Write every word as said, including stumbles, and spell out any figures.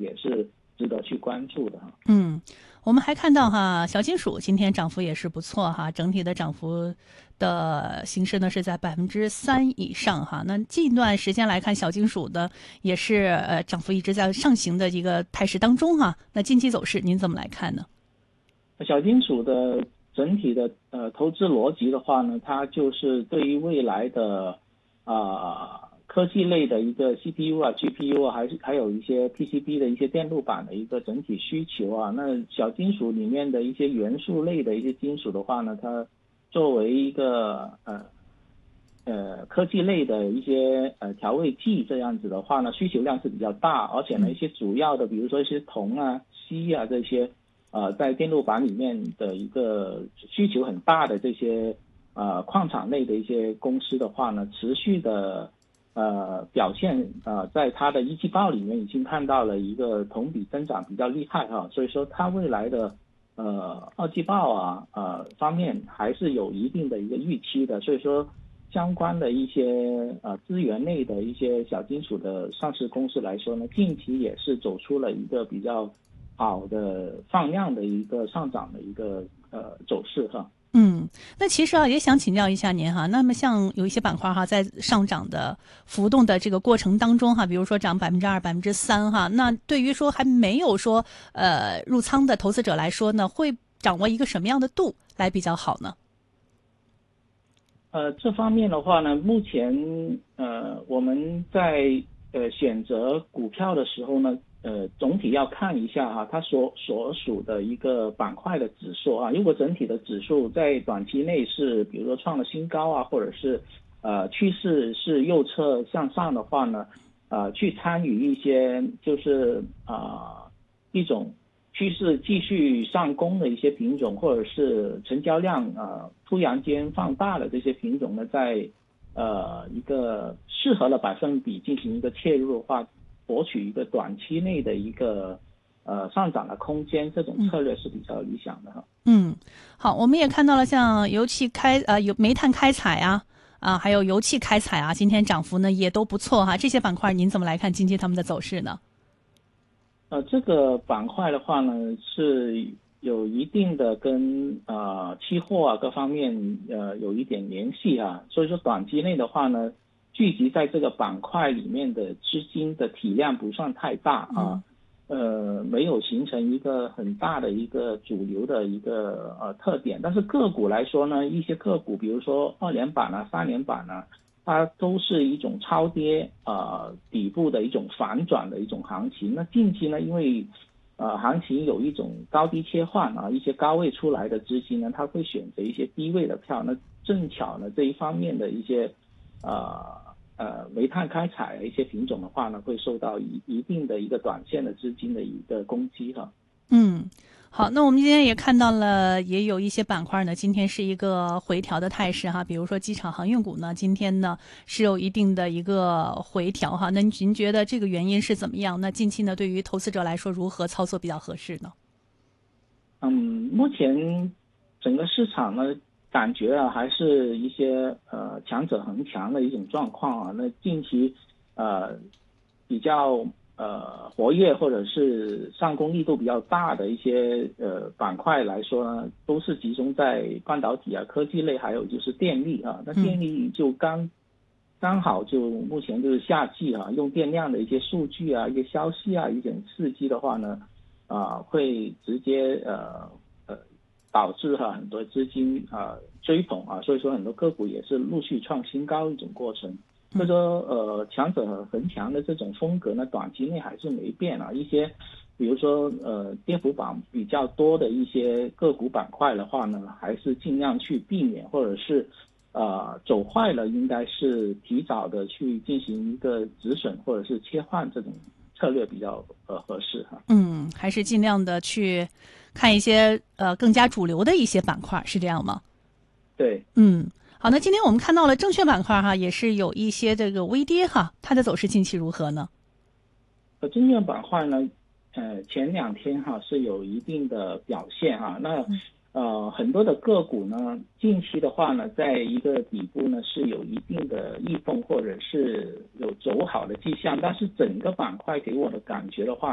也是值得去关注的哈。 嗯，我们还看到哈，小金属今天涨幅也是不错哈，整体的涨幅的形式呢是在百分之三以上哈。那近一段时间来看，小金属的也是呃涨幅一直在上行的一个态势当中哈。那近期走势您怎么来看呢？ 小金属的整体的呃投资逻辑的话呢，它就是对于未来的啊、呃、科技类的一个 C P U 啊、G P U 啊，还是还有一些 P C B 的一些电路板的一个整体需求啊。那小金属里面的一些元素类的一些金属的话呢，它作为一个呃呃科技类的一些呃调味剂这样子的话呢，需求量是比较大，而且呢一些主要的，比如说一些铜啊、锡啊这些。呃，在电路板里面的一个需求很大的这些呃矿场类的一些公司的话呢，持续的呃表现呃，在它的一季报里面已经看到了一个同比增长比较厉害哈，所以说它未来的呃二季报啊呃方面还是有一定的一个预期的，所以说相关的一些呃资源类的一些小金属的上市公司来说呢，近期也是走出了一个比较好的放量的一个上涨的一个呃走势哈。 嗯，那其实啊，也想请教一下您哈。那么像有一些板块哈，在上涨的浮动的这个过程当中哈，比如说涨百分之二、百分之三哈，那对于说还没有说呃入仓的投资者来说呢，会掌握一个什么样的度来比较好呢？ 呃，这方面的话呢，目前呃我们在呃选择股票的时候呢，呃总体要看一下哈，它所所属的一个板块的指数啊。如果整体的指数在短期内是比如说创了新高啊，或者是呃趋势是右侧向上的话呢，呃去参与一些就是啊、呃、一种趋势继续上攻的一些品种，或者是成交量呃突然间放大的这些品种呢，在呃一个适合的百分比进行一个切入的话，博取一个短期内的一个呃上涨的空间，这种策略是比较理想的哈。 嗯，好，我们也看到了像油气开呃有煤炭开采啊啊，还有油气开采啊，今天涨幅呢也都不错哈。这些板块您怎么来看近期他们的走势呢？ 呃，这个板块的话呢，是有一定的跟呃期货啊各方面呃有一点联系啊，所以说短期内的话呢，聚集在这个板块里面的资金的体量不算太大啊，呃，没有形成一个很大的一个主流的一个呃特点，但是个股来说呢，一些个股，比如说二连板啊、三连板啊。它都是一种超跌呃底部的一种反转的一种行情。那近期呢，因为呃行情有一种高低切换啊，一些高位出来的资金呢，它会选择一些低位的票。那正巧呢这一方面的一些呃呃煤炭开采的一些品种的话呢，会受到一一定的一个短线的资金的一个攻击哈。 嗯，好，那我们今天也看到了，也有一些板块呢，今天是一个回调的态势哈，比如说机场航运股呢，今天呢是有一定的一个回调哈。那您觉得这个原因是怎么样？那近期呢，对于投资者来说，如何操作比较合适呢？ 嗯，目前整个市场呢，感觉啊，还是一些呃强者恒强的一种状况啊。那近期呃比较呃活跃或者是上攻力度比较大的一些呃板块来说呢，都是集中在半导体啊、科技类，还有就是电力啊。那嗯电力就刚刚好就目前就是夏季啊，用电量的一些数据啊、一些消息啊，一点刺激的话呢。啊、呃会直接呃呃导致哈很多资金啊、呃、追捧啊，所以说很多个股也是陆续创新高一种过程。所以说呃强者恒强的这种风格呢，短期内还是没变啊。一些比如说呃跌幅榜比较多的一些个股板块的话呢，还是尽量去避免，或者是呃走坏了，应该是提早的去进行一个止损或者是切换这种策略比较呃合适哈。 嗯，还是尽量的去看一些呃更加主流的一些板块，是这样吗？ 对。 嗯，好，那今天我们看到了证券板块哈，也是有一些这个微跌哈，它的走势近期如何呢？ 呃，证券板块呢，呃，前两天哈是有一定的表现哈。那呃，很多的个股呢，近期的话呢，在一个底部呢是有一定的异动或者是有走好的迹象，但是整个板块给我的感觉的话